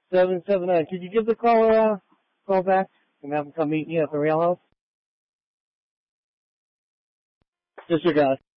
779. Could you give the caller a call back and have him come meet you at the rail house? Disregard.